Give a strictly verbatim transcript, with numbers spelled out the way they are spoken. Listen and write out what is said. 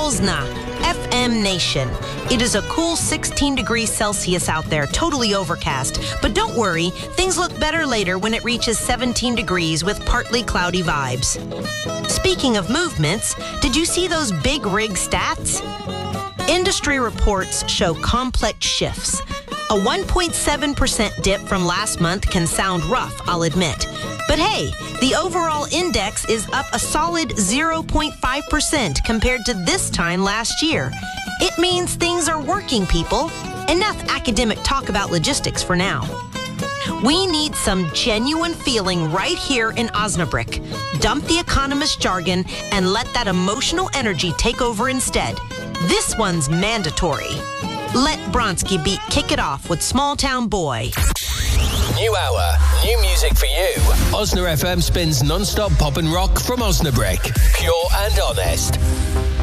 Osna, F M Nation. It is a cool sixteen degrees Celsius out there, totally overcast. But don't worry, things look better later when it reaches seventeen degrees with partly cloudy vibes. Speaking of movements, did you see those big rig stats? Industry reports show complex shifts. A one point seven percent dip from last month can sound rough, I'll admit. But hey, the overall index is up a solid zero point five percent compared to this time last year. It means things are working, people. Enough academic talk about logistics for now. We need some genuine feeling right here in Osnabrück. Dump the economist jargon and let that emotional energy take over instead. This one's mandatory. Let Bronski Beat kick it off with Small Town Boy. New hour, new music for you. Osna F M spins non-stop pop and rock from Osnabrück. Pure and honest.